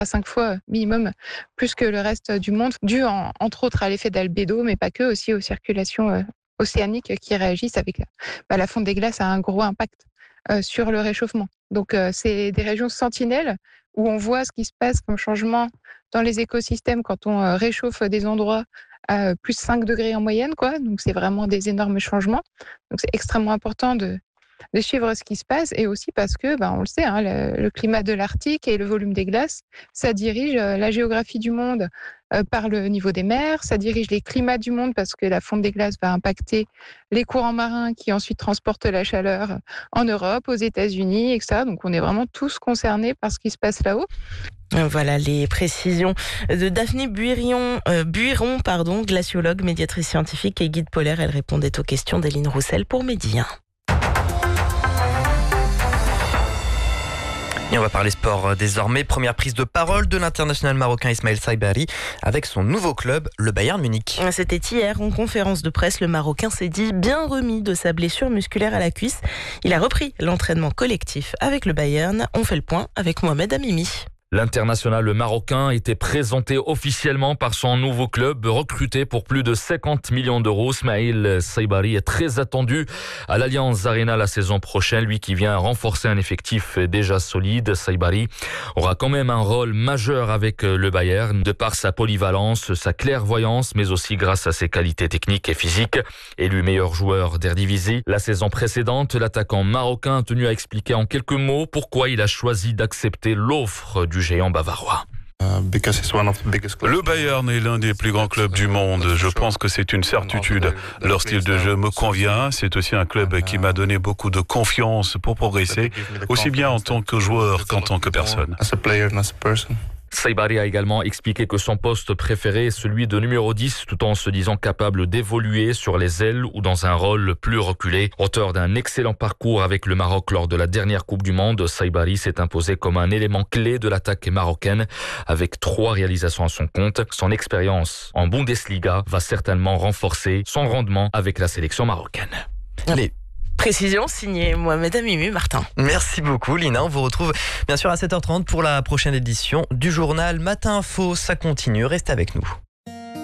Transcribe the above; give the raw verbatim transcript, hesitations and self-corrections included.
à cinq fois minimum plus que le reste du monde, dû en entre autres à l'effet d'albédo, mais pas que, aussi aux circulations, heu, océaniques qui réagissent avec la bah, la fonte des glaces a un gros impact, heu, sur le réchauffement. Donc heu, c'est des régions sentinelles où on voit ce qui se passe comme changement dans les écosystèmes quand on, heu, réchauffe des endroits à, plus cinq degrés en moyenne, quoi. Donc c'est vraiment des énormes changements. Donc c'est extrêmement important de de suivre ce qui se passe et aussi parce que, ben, on le sait, hein, le le climat de l'Arctique et le volume des glaces, ça dirige, heu, la géographie du monde, heu, par le niveau des mers, ça dirige les climats du monde parce que la fonte des glaces va impacter les courants marins qui ensuite transportent la chaleur en Europe, aux États-Unis et cetera. Donc on est vraiment tous concernés par ce qui se passe là-haut. Euh, Voilà les précisions de Daphné Buirion, euh, Buiron, pardon, glaciologue, médiatrice scientifique et guide polaire. Elle répondait aux questions d'Éline Roussel pour Midi un. Et on va parler sport désormais. Première prise de parole de l'international marocain Ismaël Saibari avec son nouveau club, le Bayern Munich. C'était hier en conférence de presse. Le Marocain s'est dit bien remis de sa blessure musculaire à la cuisse. Il a repris l'entraînement collectif avec le Bayern. On fait le point avec Mohamed Amimi. L'international marocain était présenté officiellement par son nouveau club, recruté pour plus de cinquante millions d'euros. Ismaël Saibari est très attendu à l'Allianz Arena la saison prochaine, lui qui vient renforcer un effectif déjà solide. Saibari aura quand même un rôle majeur avec le Bayern, de par sa polyvalence, sa clairvoyance, mais aussi grâce à ses qualités techniques et physiques. Élu meilleur joueur d'Eredivisie la saison précédente, l'attaquant marocain a tenu à expliquer en quelques mots pourquoi il a choisi d'accepter l'offre du géant bavarois. Le Bayern est l'un des plus grands clubs du monde. Je pense que c'est une certitude. Leur style de jeu me convient. C'est aussi un club qui m'a donné beaucoup de confiance pour progresser, aussi bien en tant que joueur qu'en tant que personne. Saibari a également expliqué que son poste préféré est celui de numéro dix, tout en se disant capable d'évoluer sur les ailes ou dans un rôle plus reculé. Auteur d'un excellent parcours avec le Maroc lors de la dernière Coupe du Monde, Saibari s'est imposé comme un élément clé de l'attaque marocaine avec trois réalisations à son compte. Son expérience en Bundesliga va certainement renforcer son rendement avec la sélection marocaine. Allez. Précision signée Mohamed Amimi, Martin. Merci beaucoup Lina, on vous retrouve bien sûr à sept heures trente pour la prochaine édition du journal Matin Info. Ça continue, restez avec nous.